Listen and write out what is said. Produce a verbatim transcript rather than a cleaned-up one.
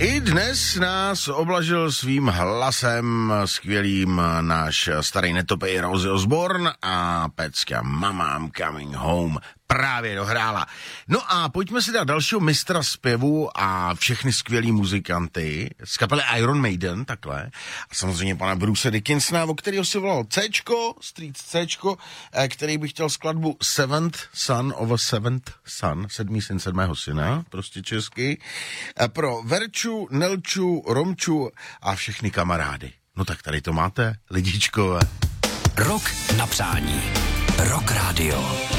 I dnes nás oblažil svým hlasem skvělým náš starý netopej Ozzy Osbourne a pecka Mama I'm Coming Home právě dohrála. No a pojďme si dát dalšího mistra zpěvu a všechny skvělý muzikanty z kapely Iron Maiden, takhle. A samozřejmě pana Bruce Dickinsona, o kterého si volal Cčko, Street Cčko, který by chtěl skladbu Seventh Son of a Seventh Son, sedmý syn sedmého syna, prostě česky, pro Verču, Nelču, Romču a všechny kamarády. No tak tady to máte, lidičkové. Rok na přání. Rock Radio.